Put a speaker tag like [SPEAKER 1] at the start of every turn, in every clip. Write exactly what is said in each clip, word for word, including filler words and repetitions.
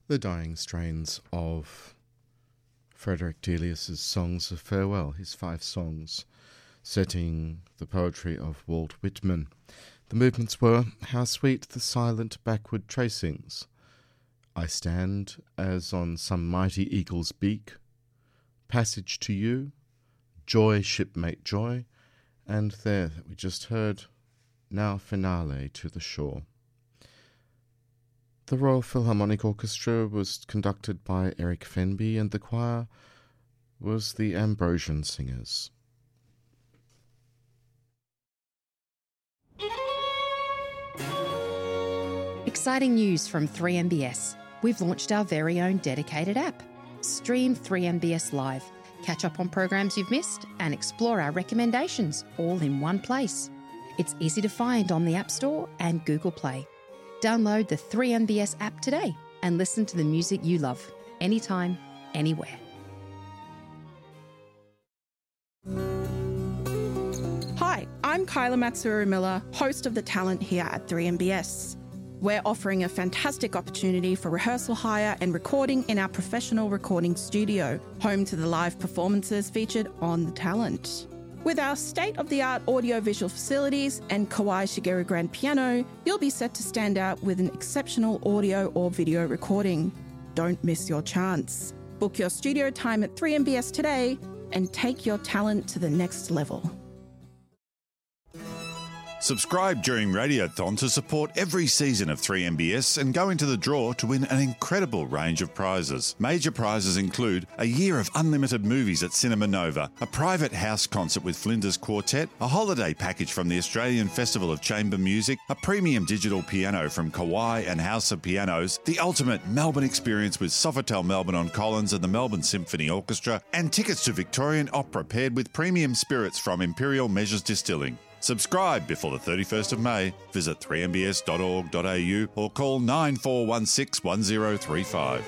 [SPEAKER 1] the dying strains of Frederick Delius's Songs of Farewell, his five songs setting the poetry of Walt Whitman. The movements were How Sweet the Silent Backward Tracings, I Stand as on Some Mighty Eagle's Beak, Passage to You, Joy, Shipmate Joy, and there that we just heard, Now Finale to the Shore. The Royal Philharmonic Orchestra was conducted by Eric Fenby, and the choir was the Ambrosian Singers.
[SPEAKER 2] Exciting news from three M B S. We've launched our very own dedicated app. Stream three M B S Live, catch up on programs you've missed, and explore our recommendations all in one place. It's easy to find on the App Store and Google Play. Download the three M B S app today and listen to the music you love, anytime, anywhere.
[SPEAKER 3] Hi, I'm Kyla Matsuru-Miller, host of The Talent here at three M B S. We're offering a fantastic opportunity for rehearsal hire and recording in our professional recording studio, home to the live performances featured on The Talent. With our state-of-the-art audio-visual facilities and Kawai Shigeru grand piano, you'll be set to stand out with an exceptional audio or video recording. Don't miss your chance. Book your studio time at three M B S today and take your talent to the next level.
[SPEAKER 4] Subscribe during Radiothon to support every season of three M B S and go into the draw to win an incredible range of prizes. Major prizes include a year of unlimited movies at Cinema Nova, a private house concert with Flinders Quartet, a holiday package from the Australian Festival of Chamber Music, a premium digital piano from Kawai and House of Pianos, the ultimate Melbourne experience with Sofitel Melbourne on Collins and the Melbourne Symphony Orchestra, and tickets to Victorian Opera paired with premium spirits from Imperial Measures Distilling. Subscribe before the thirty-first of May. Visit three m b s dot org dot a u or call nine four one six one zero three five.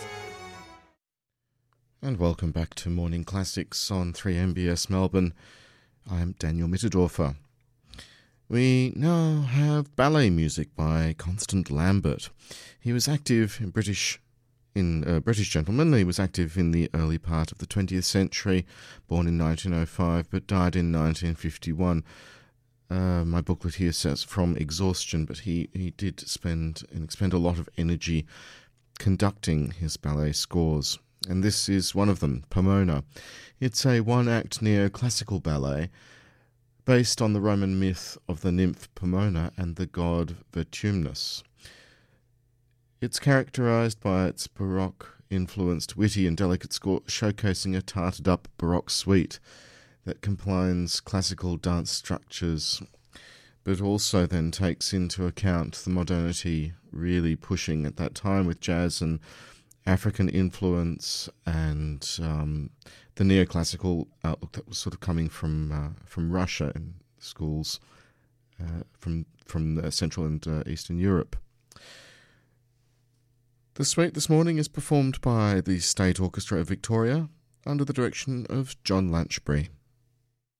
[SPEAKER 1] And welcome back to Morning Classics on three M B S Melbourne. I'm Daniel Mitterdorfer. We now have ballet music by Constant Lambert. He was active in British in uh, British Gentleman. He was active in the early part of the twentieth century, born in nineteen oh five but died in nineteen fifty-one. Uh, my booklet here says from exhaustion, but he, he did spend and expend a lot of energy conducting his ballet scores, and this is one of them, Pomona. It's a one-act neoclassical ballet based on the Roman myth of the nymph Pomona and the god Vertumnus. It's characterized by its Baroque-influenced, witty and delicate score, showcasing a tarted-up Baroque suite that combines classical dance structures, but also then takes into account the modernity really pushing at that time with jazz and African influence and um, the neoclassical outlook that was sort of coming from uh, from Russia in schools uh, from from uh, Central and uh, Eastern Europe. The suite this morning is performed by the State Orchestra of Victoria under the direction of John Lanchbury.